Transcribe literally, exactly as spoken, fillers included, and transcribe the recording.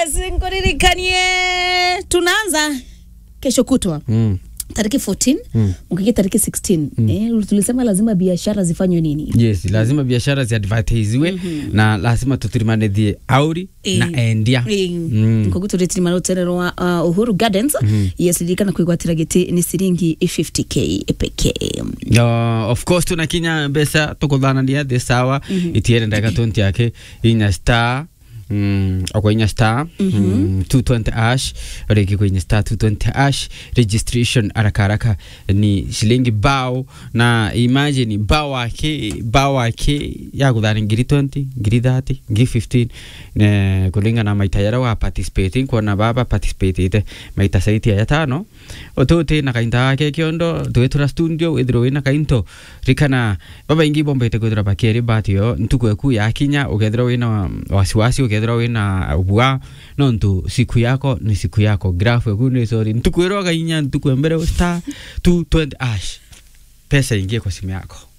Yes, ngoririkanie tunaanza kesho kutwa. Mm. Tariki fourteen, mm. Mkiki tariki sixteen. Mm. Eh, tulisema lazima biashara zifanywe nini? Yes, lazima biashara zi advertisewe mm -hmm. na lazima tutirimane die auri e. na endia. E. Mm. Mkogu tutirimane uterero wa uh, Uhuru Gardens. Mm -hmm. Yes, lirikana kuigwatira giti ni siringi fifty K peke. Uh, of course tunakinya besa tukodana dia de sawa mm -hmm. itiere ndaga tonti yake inya star Mm, kwenye star mm -hmm. mm, two twenty ash regi kwenye star two twenty ash registration haraka haraka ni shilingi bao na imagine bao wake bao wake ya kudhani ngiri twenty ngiri thirty ngiri fifteen ne kulinga na maitayara wa participating kwa na baba participate ite maita saiti ya tano otote na kainta yake kiondo tuetura studio wedro na kainto rikana baba ingi bomba ite kudra bakeri batio ntuko ku ya kinya ugedro wina wasiwasi ugedro wina ubwa no ntu siku yako ni siku yako graph yakune sorry ntuko ero kainya ntuko mbere star two twenty ash pesa ingie kwa simu yako.